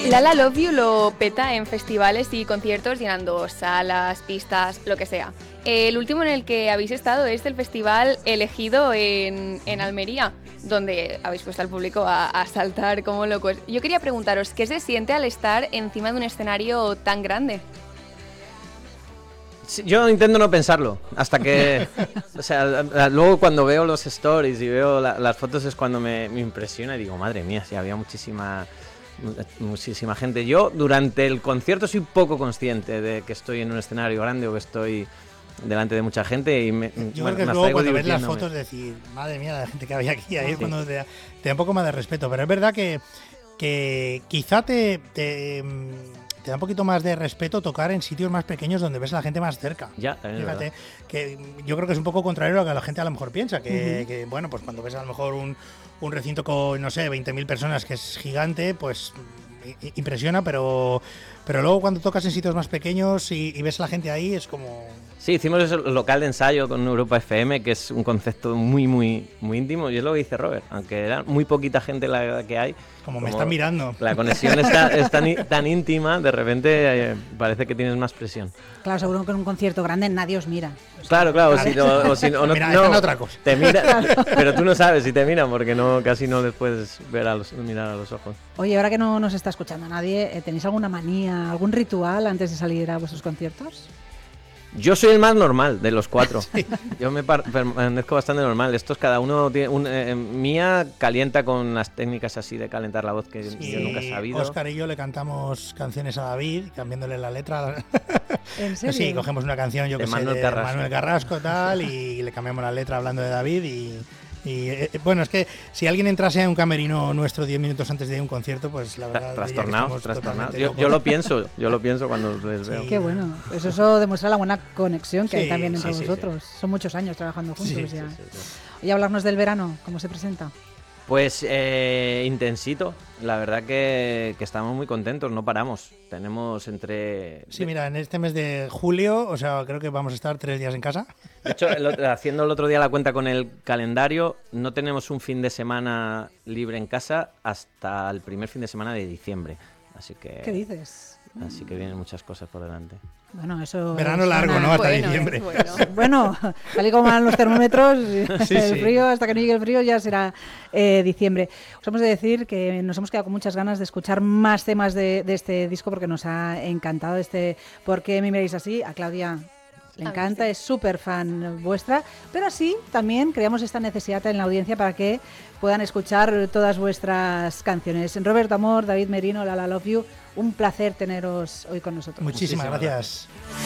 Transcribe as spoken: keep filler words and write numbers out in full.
Lala Love You lo peta en festivales y conciertos, llenando salas, pistas, lo que sea. El último en el que habéis estado es el festival elegido en, en Almería, donde habéis puesto al público a, a saltar como locos. Yo quería preguntaros, ¿qué se siente al estar encima de un escenario tan grande? Yo intento no pensarlo, hasta que... o sea, luego cuando veo los stories y veo la, las fotos es cuando me, me impresiona y digo, madre mía, sí, había muchísima... muchísima gente. Yo durante el concierto soy poco consciente de que estoy en un escenario grande o que estoy delante de mucha gente y me, yo bueno, creo que me luego cuando ves las divirtiéndome. fotos decir, madre mía, la gente que había aquí, ahí Sí. es cuando te da, te da un poco más de respeto, pero es verdad que, que quizá te, te, te da un poquito más de respeto tocar en sitios más pequeños donde ves a la gente más cerca. Ya, también es Fíjate, verdad. que yo creo que es un poco contrario a lo que la gente a lo mejor piensa, que, Uh-huh. que bueno, pues cuando ves a lo mejor un, un recinto con, no sé, veinte mil personas que es gigante, pues i- impresiona, pero, pero luego cuando tocas en sitios más pequeños y, y ves a la gente ahí es como... Sí, hicimos ese local de ensayo con Europa F M, que es un concepto muy, muy, muy íntimo, y es lo que dice Robert, aunque era muy poquita gente la que hay. Como me están mirando. La conexión está, es tan, tan íntima, de repente eh, parece que tienes más presión. Claro, seguro que en un concierto grande nadie os mira. O sea, Claro, claro, si no, o si no, o no, Mira, no, están otra cosa. te mira, pero tú no sabes si te miran porque no, casi no les puedes ver a los, mirar a los ojos. Oye, ahora que no nos está escuchando nadie, ¿tenéis alguna manía, algún ritual antes de salir a vuestros conciertos? Yo soy el más normal de los cuatro. Sí. Yo me par- permanezco bastante normal. Estos cada uno tiene un, eh, Mía calienta con las técnicas así de calentar la voz que Sí, yo nunca he sabido. Óscar y yo le cantamos canciones a David, cambiándole la letra. ¿En serio? Sí, cogemos una canción, yo De que sé, Manuel de Carrasco. Manuel Carrasco tal, y le cambiamos la letra hablando de David y... Y eh, bueno, es que si alguien entrase a un camerino nuestro diez minutos antes de un concierto, pues la verdad. Trastornados, trastornados. Yo, yo lo pienso, yo lo pienso cuando les veo. Sí. Qué bueno. Pues eso demuestra la buena conexión que Sí, hay también entre sí, sí, vosotros. Sí. Son muchos años trabajando juntos Sí, ya. Sí, sí, sí. Y hablarnos del verano, ¿cómo se presenta? Pues eh, intensito. La verdad que, que estamos muy contentos, no paramos. Tenemos entre... Sí, mira, en este mes de julio, o sea, creo que vamos a estar tres días en casa. De hecho, el otro- haciendo el otro día la cuenta con el calendario, no tenemos un fin de semana libre en casa hasta el primer fin de semana de diciembre. Así que, ¿Qué dices? así que vienen muchas cosas por delante. Bueno, eso... Verano suena- largo, ¿no? Hasta Bueno, diciembre. bueno. Bueno, tal y como van los termómetros, Sí, el sí. frío, hasta que no llegue el frío ya será eh, diciembre. Os hemos de decir que nos hemos quedado con muchas ganas de escuchar más temas de, de este disco porque nos ha encantado este ¿Por qué me miráis así? A Claudia le A mí encanta, sí. es súper fan vuestra, pero así también creamos esta necesidad en la audiencia para que puedan escuchar todas vuestras canciones. Roberto Amor, David Merino, Lala Love You, un placer teneros hoy con nosotros. Muchísimas Muchísimas gracias.